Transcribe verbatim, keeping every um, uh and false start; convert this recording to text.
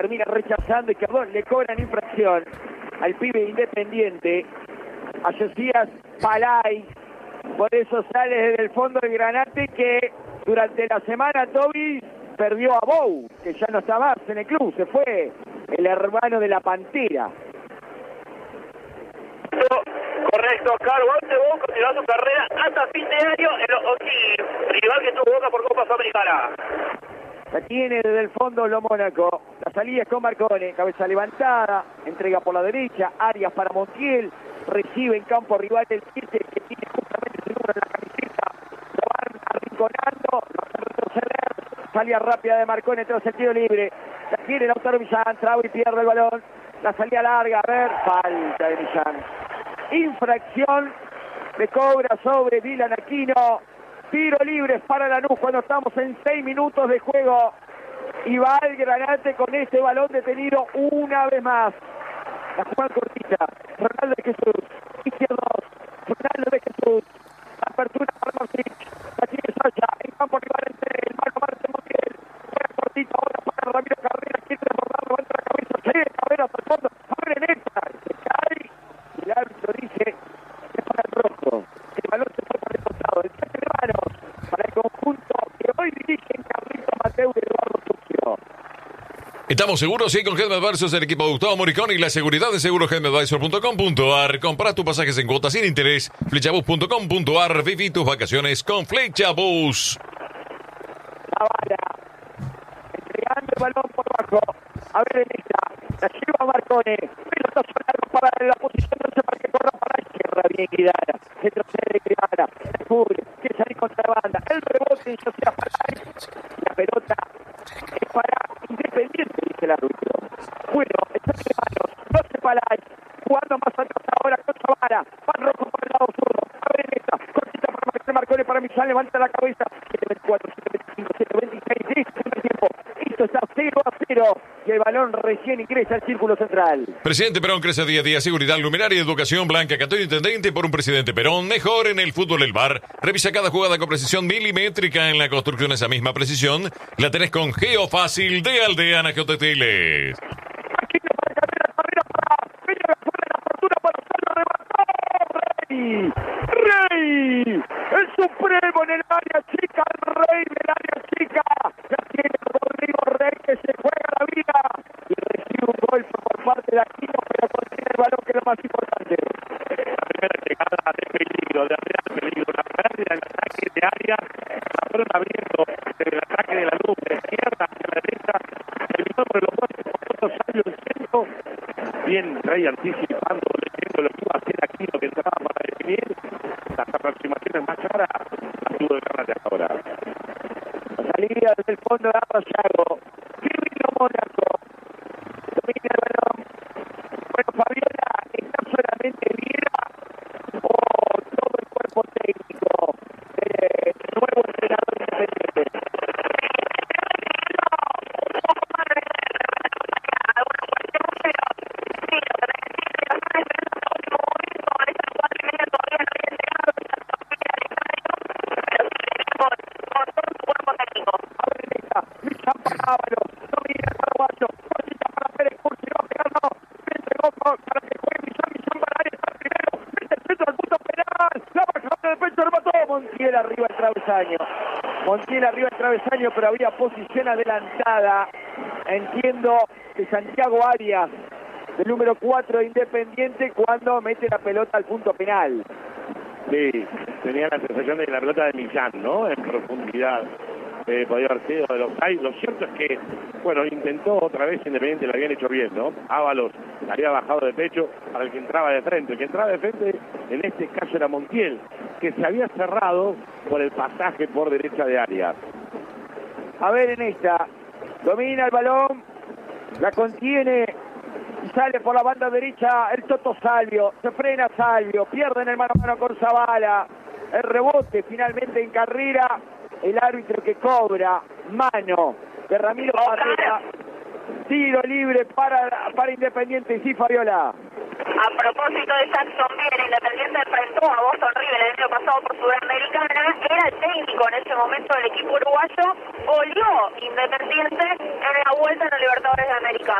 termina rechazando y que dos le cobran infracción al pibe Independiente, a Josías Palay. Por eso sale desde el fondo del Granate, que durante la semana Toby perdió a Bou, que ya no está más en el club, se fue el hermano de la Pantera. Correcto, Carlos de Boca continuó su carrera hasta fin de año en los O'Higgins, rival que tuvo Boca por Copa Sudamericana. La tiene desde el fondo lo Mónaco. La salida es con Marcone, cabeza levantada, entrega por la derecha, Arias para Montiel, recibe en campo rival el siete que tiene justamente ese número en la camiseta, lo van arrinconando, lo hacen retroceder, salida rápida de Marcone tras el tiro libre, la tiene Lautaro Millán, traba y pierde el balón, la salida larga, a ver, falta de Millán. Infracción de cobra sobre Dylan Aquino. Tiro libre para Lanús cuando estamos en seis minutos de juego. Y va el Granate con este balón detenido una vez más. La jugada cortita. Ronaldo de Jesús. Izquierdo. Ronaldo de Jesús. Apertura para Marcic. La tiene Sasha. En campo rival entre el mano Marce Montiel. Juega cortita ahora para Ramiro Carrera. Quiere desbordar. Levanta la cabeza. Sigue Cabrera hasta el fondo. Abre neta. Se cae. Y el árbitro dice que es para el rojo. El balón se fue para el costado. El saque de manos para el conjunto que hoy dirigen Carlito Mateu y Eduardo Succio. Estamos seguros, sí, con Helmet versus el equipo de Gustavo Moricón y la seguridad de seguro helmetadvisor punto com punto a r. Compra tus pasajes en cuotas sin interés. Flechabus punto com punto a r. Viví tus vacaciones con Flechabus. Zavala entregando el balón por abajo. A ver en esta. La lleva Marcone. Pelotazo largo para la posición once para que corra para la izquierda. Bien Guidara. Retrocede Guidara. Se cubre. Quiere salir contra la banda. El rebote y José Palay. La pelota es para Independiente, dice el árbitro. Bueno, está de manos. doce Palay. Jugando más atrás ahora con Zavala. Van Rojo por el lado zurdo. A ver en esta. Cortita para Marcone para Millán. Levanta la cabeza. siete veinticuatro, siete veinticinco, siete veintiséis. Listo, primer tiempo. Esto está cero a cero. Y el balón recién ingresa al círculo central. Presidente Perón crece día a día. Seguridad, luminaria y educación. Blanca Catoyo, intendente por un presidente Perón. Mejor en el fútbol el V A R. Revisa cada jugada con precisión milimétrica. En la construcción esa misma precisión la tenés con Geofácil de Aldeana Geoteteles. Aquí no para carrera, carrera para. Peña de afuera la apertura para hacerlo. Rey. Rey. El supremo en el área chica. El rey del área chica. La tiene Rodrigo Rey que se juega la vida. Y recibe un golpe por parte de Aquino, pero contiene el balón que es lo más importante. La primera llegada de peligro, de real peligro, la pérdida del ataque de área, la fueron abriendo del ataque de la luz de izquierda hacia la derecha, terminó por los dos por salió el centro, bien Rey anticipando, leyendo lo que iba a hacer Aquino que entraba para definir, las aproximaciones más claras las tuvo el Granate hasta ahora. La salida desde el fondo de Arroyago. Firmino Mónaco. Domina el balón. Bueno, Fabiola, ¿está solamente Viera o todo el cuerpo técnico del nuevo entrenador Independiente? Ábalos, domina el paraguayo, cortita para Pérez Cursi, va a pegar, no, le entregó para que juegue Millán, Millán para área, está primero, mete el centro al punto penal, la bajada de pecho, remató, Montiel arriba el travesaño, Montiel arriba el travesaño, pero había posición adelantada, entiendo que Santiago Arias, el número cuatro de Independiente, cuando mete la pelota al punto penal. Sí, tenía la sensación de que la pelota de Millán, ¿no? En profundidad. Eh, podía haber sido de los hay. Lo cierto es que, bueno, intentó otra vez Independiente, lo habían hecho bien, ¿no? Ábalos había bajado de pecho para el que entraba de frente. El que entraba de frente, en este caso era Montiel, que se había cerrado por el pasaje por derecha de área. A ver en esta, domina el balón, la contiene y sale por la banda derecha el Toto Salvio, se frena Salvio, pierde en el mano a mano con Zavala, el rebote finalmente en carrera. El árbitro que cobra, mano de Ramiro Barrera, tiro libre para, para Independiente, sí, Fabiola. A propósito de Jacksonville, Independiente Independiente enfrentó a Boston River el año pasado por Sudamericana, era el técnico en ese momento del equipo uruguayo, goleó Independiente en la vuelta en los Libertadores de América.